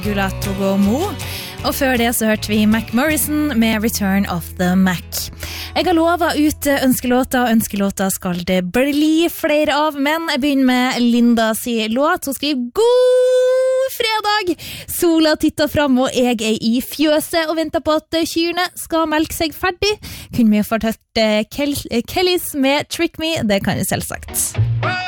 Gulato Gomo. Og før det så hørte vi Mac Morrison med Return of the Mac. Jeg har lovet ut ønskelåter, og ønskelåter skal det bli flere av, men jeg begynner med Linda si låt. Hun skriver God fredag! Sola titter frem, og jeg i fjøset og venter på at kyrne skal melke seg ferdig. Kunne vi ha fått hørt Kellys med Trick Me? Det kan jeg selvsagt.